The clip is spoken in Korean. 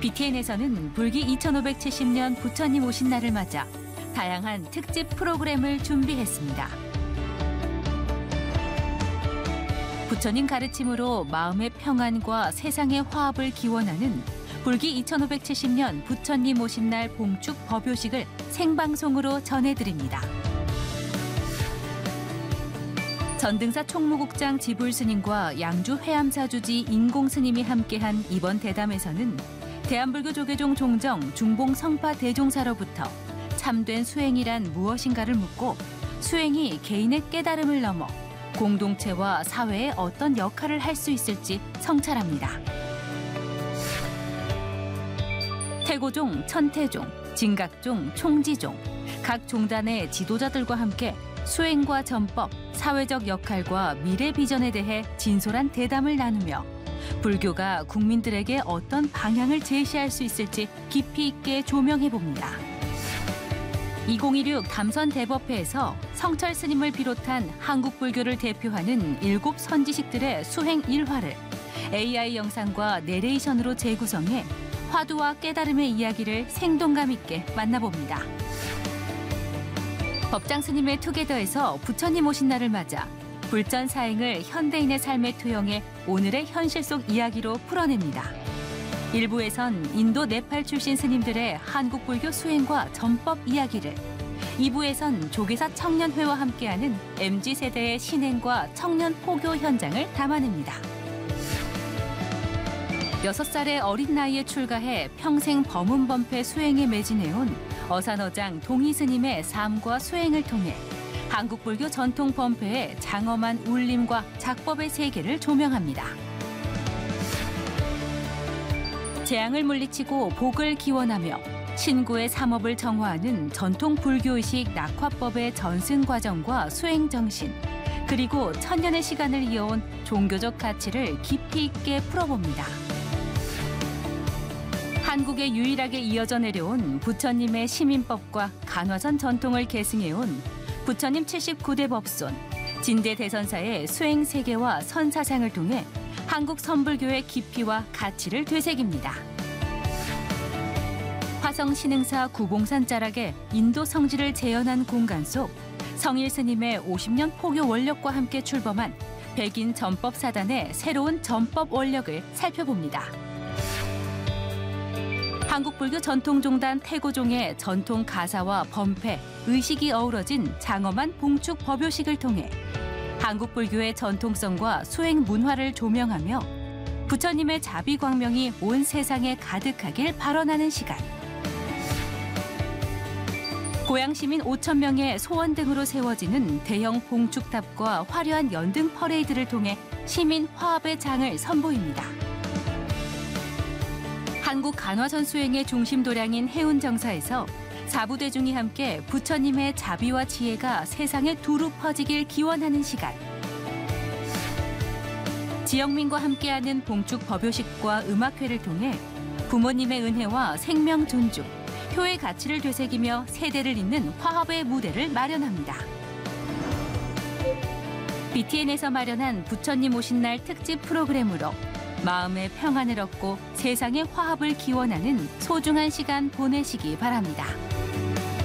BTN에서는 불기 2570년 부처님 오신 날을 맞아 다양한 특집 프로그램을 준비했습니다. 부처님 가르침으로 마음의 평안과 세상의 화합을 기원하는 불기 2570년 부처님 오신 날 봉축 법요식을 생방송으로 전해드립니다. 전등사 총무국장 지불스님과 양주 회암사주지 인공스님이 함께한 이번 대담에서는 대한불교 조계종 종정 중봉 성파 대종사로부터 참된 수행이란 무엇인가를 묻고 수행이 개인의 깨달음을 넘어 공동체와 사회에 어떤 역할을 할 수 있을지 성찰합니다. 태고종, 천태종, 진각종, 총지종, 각 종단의 지도자들과 함께 수행과 전법, 사회적 역할과 미래 비전에 대해 진솔한 대담을 나누며 불교가 국민들에게 어떤 방향을 제시할 수 있을지 깊이 있게 조명해봅니다. 2016 담선대법회에서 성철 스님을 비롯한 한국 불교를 대표하는 7 선지식들의 수행 일화를 AI 영상과 내레이션으로 재구성해 화두와 깨달음의 이야기를 생동감 있게 만나봅니다. 법장 스님의 투게더에서 부처님 오신 날을 맞아 불전 사행을 현대인의 삶에 투영해 오늘의 현실 속 이야기로 풀어냅니다. 1부에선 인도 네팔 출신 스님들의 한국 불교 수행과 전법 이야기를, 2부에선 조계사 청년회와 함께하는 MZ세대의 신행과 청년 포교 현장을 담아냅니다. 6살의 어린 나이에 출가해 평생 범은범패 수행에 매진해온 어산어장 동희 스님의 삶과 수행을 통해 한국 불교 전통 범패의 장엄한 울림과 작법의 세계를 조명합니다. 재앙을 물리치고 복을 기원하며 신구의 삼업을 정화하는 전통 불교의식 낙화법의 전승 과정과 수행 정신, 그리고 천년의 시간을 이어온 종교적 가치를 깊이 있게 풀어봅니다. 한국에 유일하게 이어져 내려온 부처님의 시민법과 간화선 전통을 계승해온 부처님 79대 법손, 진대 대선사의 수행 세계와 선사상을 통해 한국 선불교의 깊이와 가치를 되새깁니다. 화성 신흥사 구봉산 자락에 인도 성지를 재현한 공간 속 성일 스님의 50년 포교 원력과 함께 출범한 백인 전법 사단의 새로운 전법 원력을 살펴봅니다. 한국불교 전통종단 태고종의 전통 가사와 범패, 의식이 어우러진 장엄한 봉축 법요식을 통해 한국불교의 전통성과 수행 문화를 조명하며 부처님의 자비광명이 온 세상에 가득하길 발언하는 시간. 고향 시민 5,000명의 소원 등으로 세워지는 대형 봉축탑과 화려한 연등 퍼레이드를 통해 시민 화합의 장을 선보입니다. 한국 간화선 수행의 중심 도량인 해운정사에서 사부대중이 함께 부처님의 자비와 지혜가 세상에 두루 퍼지길 기원하는 시간. 지영민과 함께하는 봉축 법요식과 음악회를 통해 부모님의 은혜와 생명 존중, 효의 가치를 되새기며 세대를 잇는 화합의 무대를 마련합니다. BTN에서 마련한 부처님 오신 날 특집 프로그램으로 마음의 평안을 얻고 세상의 화합을 기원하는 소중한 시간 보내시기 바랍니다.